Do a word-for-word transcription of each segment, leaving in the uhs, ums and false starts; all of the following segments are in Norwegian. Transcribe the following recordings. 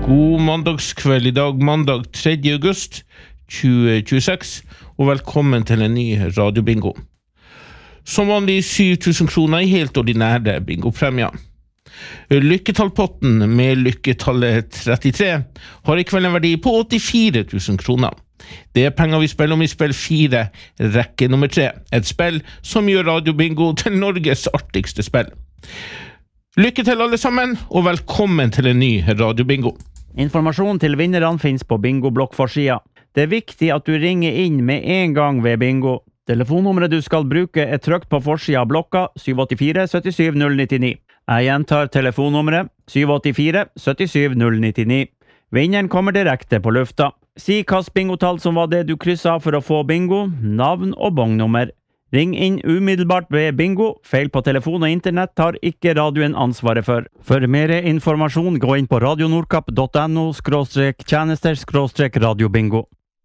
God mandagskveld I dag, mandag tredje august tjue tjueseks, og velkommen til en ny radiobingo. Som vanlig syv tusen kroner I helt ordinære bingopremier. Lykketallpotten med lykketallet trettitre har I kveld en verdi på åttifire tusen kroner. Det er penger vi spiller om I spill fire, rekke nummer tre, et spill som gjør radiobingo til Norges artigste spill. Lykke til alle sammen, og velkommen til en ny radiobingo. Informasjon til vinnerne finnes på bingo-blokkforsida. Det er viktig at du ringer inn med en gang ved bingo. Telefonnummeret du skal bruke er trykt på forsida av blokka syv åtte fire sytti syv null ni ni. Jeg gjentar telefonnummeret syv åtte fire sytti syv null ni ni. Vinneren kommer direkte på lufta. Si hvilket bingotall som var det du krysset for å få bingo, navn og bongnummer. Ring inn umiddelbart ved bingo. Feil på telefon og internett tar ikke radioen ansvaret for. For mer informasjon, gå inn på radionordkapp punktum no skråstrek tjenester skråstrek radiobingo.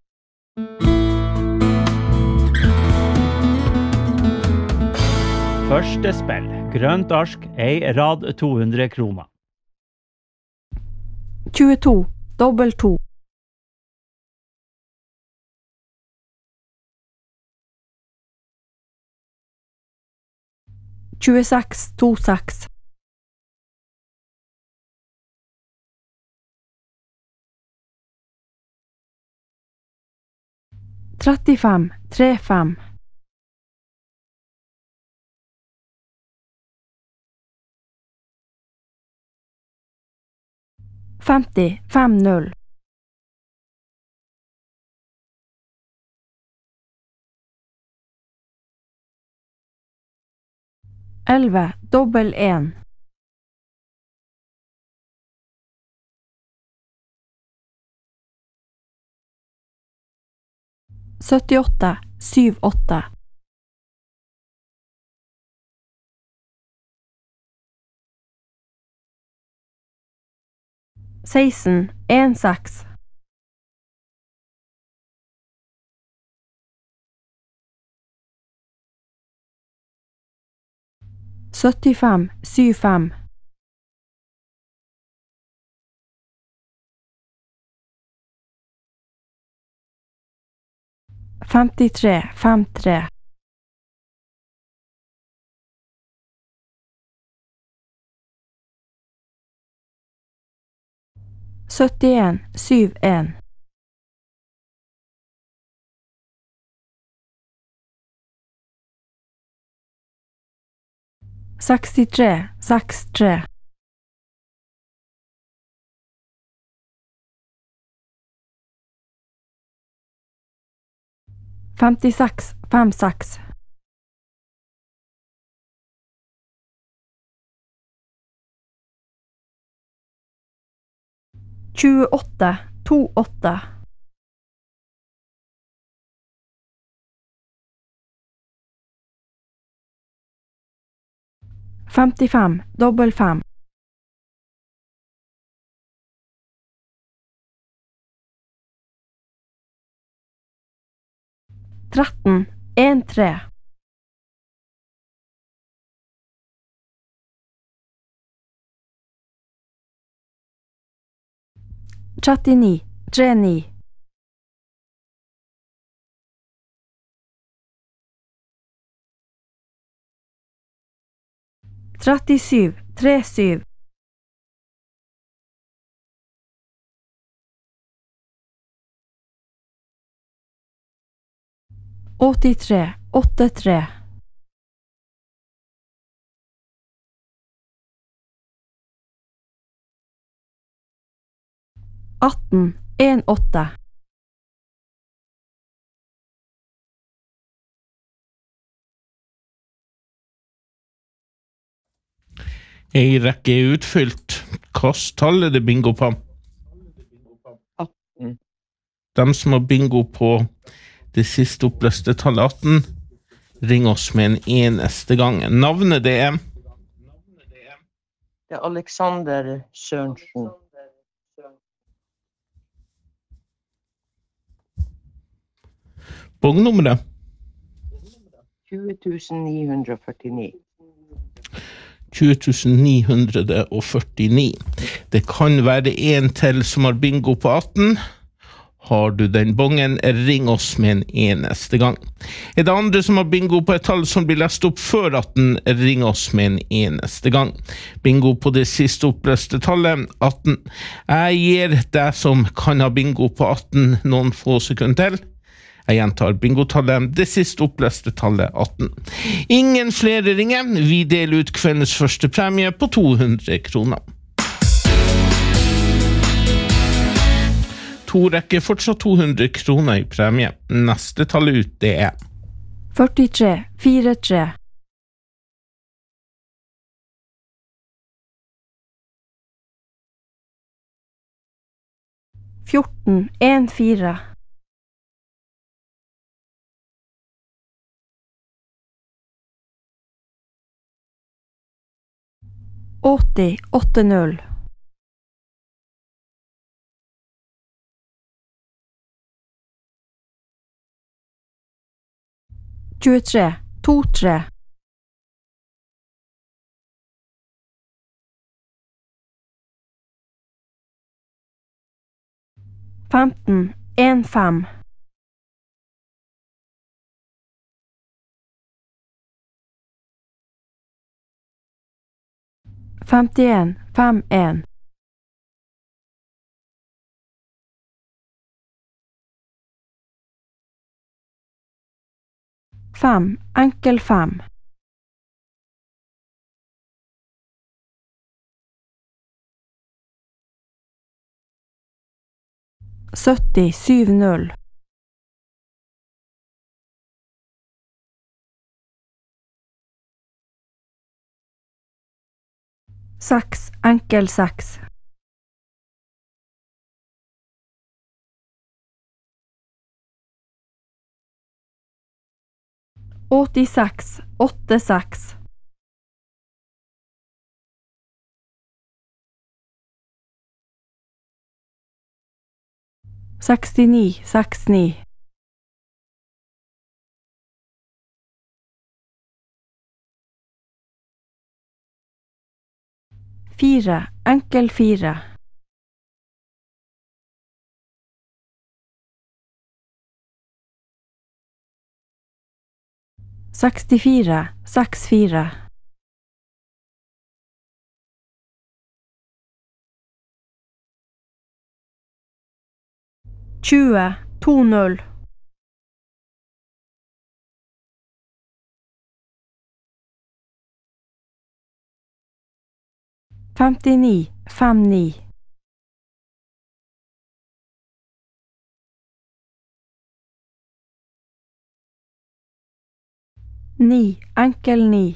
Første spill. Grønt arsk, ei rad to hundre kroner. tjueto, dobbel to. tjueseks, to seks. trettifem, tre fem. femti, fem null. elleve, dobbel en. syttiåtte, syv åtte. seksten, en seks. syttifem, syv fem. femtitre, fem tre. syttien, syv en. sekstitre, seks tre. femtiseks, fem seks. tjueåtte, to åtte. femtifem, dobbel fem. tretten, en tre. trettini, tre ni. trettisju, tre syv. åttitre, åtte tre. atten, en åtte. Ei rekke er utfylt. Hvilket tall er det bingo på? atten. De som har bingo på det siste oppløste tallet atten, ring oss med en eneste gang. Navnet det er? Det er Alexander Sørensen. Bongnummeret? tjue tusen ni hundre og førtini. tjue tusen ni hundre og førtini. Det kan være en til som har bingo på atten. Har du den bongen, ring oss med en eneste gang. Er det andre som har bingo på et tall som blir lest opp før atten, ring oss med en eneste gang. Bingo på det siste oppløste tallet, atten. Jeg gir deg som kan ha bingo på atten noen få sekunder til. Jeg gjentar bingotallet, det siste oppløste tallet, atten. Ingen flere ringer, vi deler ut kveldens første premie på to hundre kroner. To rekker fortsatt to hundre kroner i premie. Neste tallet ut, det er førtitre, fire-tre. fjorten, en-fire. åtti, åtte-null. tjuetre, to-tre. femten, en-fem. femtien, fem-en. fem, enkel fem. sytti, syv-null. seks, enkel seks. åttiseks, åtte-seks. sekstini, seks-ni. fire, enkel fire. sekstifire, seks-fire. tjue, to-null. femtini, fem-ni. ni, enkel ni.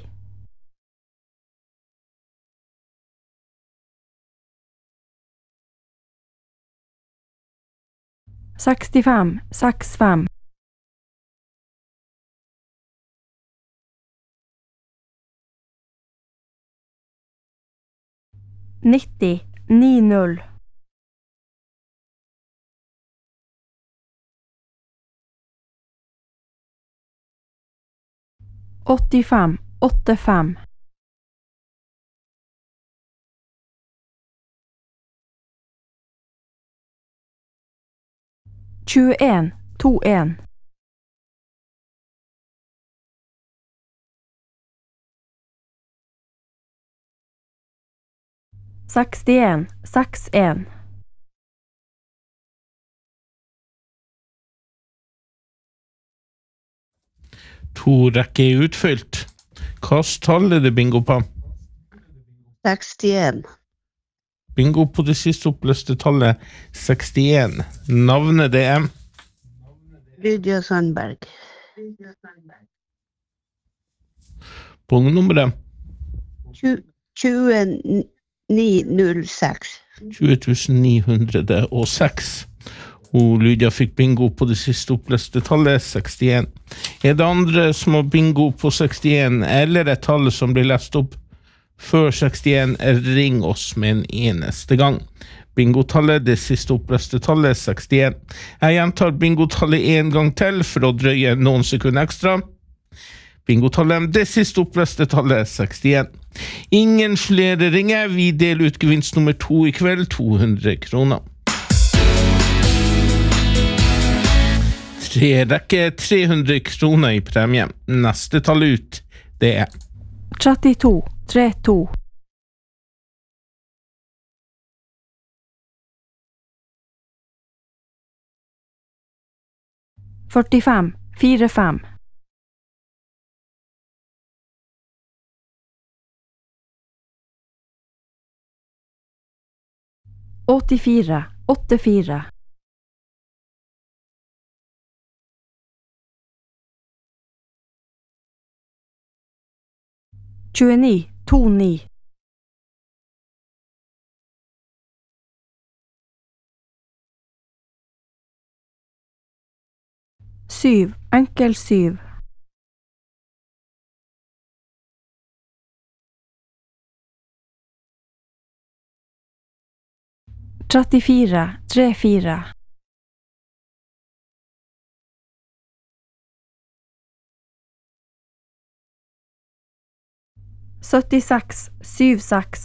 sekstifem, seks-fem. nitti, ni-null. åttifem, åtte-fem. tjueen, to-en. sekstien, seks-en. To rekker er utfylt. Hvilket tall er det bingo på? sekstien. Bingo på det siste oppløste tallet, sekstien. Navnet det er? Lydia Sandberg. Bongnummeret? tjue ni null seks. tjue tusen ni hundre og seks. Og Lydia fikk bingo på det siste oppløste tallet, sekstien. Er det andre som har bingo på sekstien, eller et tall som blir lest opp før sekstien, ring oss med en eneste gang. Bingotallet, det siste oppløste tallet, sekstien. Jeg gjentar bingotallet en gang til for å drøye noen sekunder ekstra. Bingotallet, det siste oppløste tallet sekstien. Ingen flere ringer, vi deler ut gevinst nummer to i kveld, to hundre kroner. Tre rekke tre hundre kroner i premie. Neste tall ut, det er trettito, trettito. førtifem, førtifem. åttifire, åttifire. tjueni, tjueni. Syv, enkel syv. trettifire, trettifire. syttiseks, syttiseks.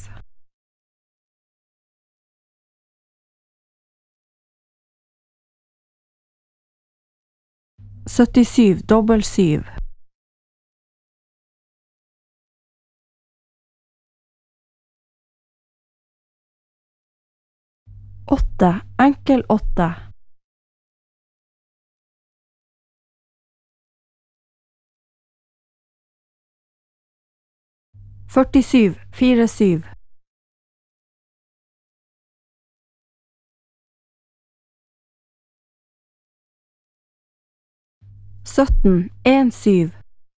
syttisju, dobbel syv. Åtte, enkel åtte. førtisju, førtisju. sytten, sytten.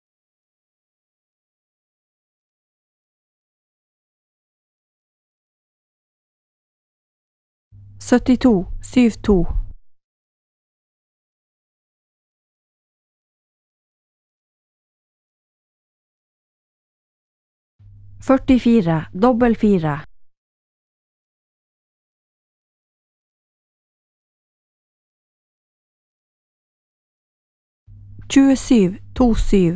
syttito, syttito. førtifire, dobbel fire. tjuesju, to syv.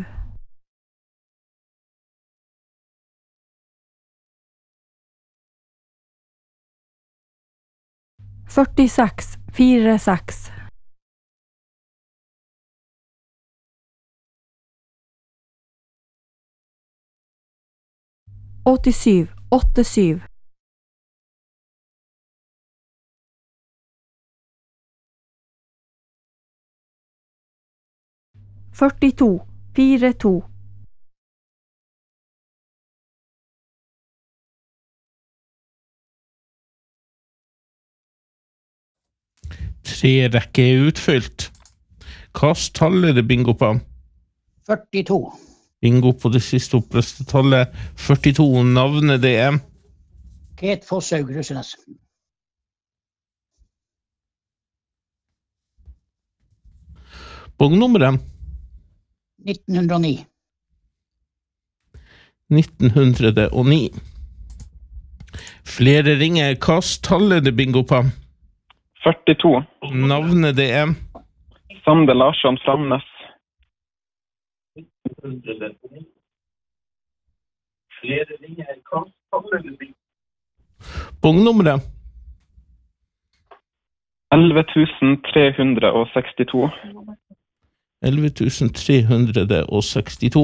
førtiseks, fire seks. åttisju, åtte syv. førtito, fire to. Tre rekke er utfylt. Kast tallet det bingo på. førtito. Bingo på det siste oppløste tallet førtito. Navnet det er Ket Fosshaug Russenes. Bongnummeret nitten hundre og ni. nitten hundre og ni. Flere ringer. Kast tallet det bingo på. førtito. Navnet det er Sander Larsson Framnes. Flere ringer. Kast tallet det bingo. Bongnummeret elleve tusen tre hundre og sekstito. elleve tusen tre hundre og sekstito.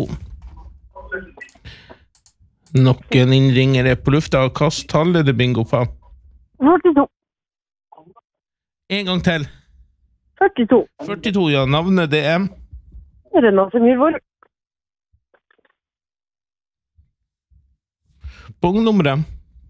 Nok en innringer er på lufta. Kast tallet det bingo på. førtito. En gang til. førtito. førtito, ja. Navnet det er Renate Myrvor. Bongnummeret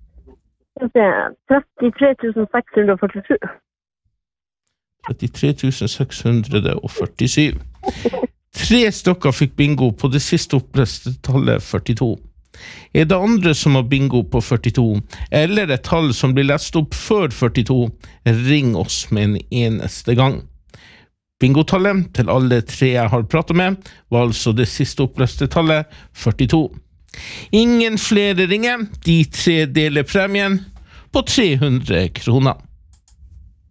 trettitre tusen seks hundre og førtisju. trettitre tusen seks hundre og førtisju. Tre stykker fikk bingo på det siste oppløste tallet førtito. Er det andre som har bingo på førtito, eller et tall som blir lest opp før førtito, ring oss med en eneste gang. Bingotallet til alle tre jeg har pratet med var altså det siste oppløste tallet førtito. Ingen flere ringer, de tre deler premien på tre hundre kroner.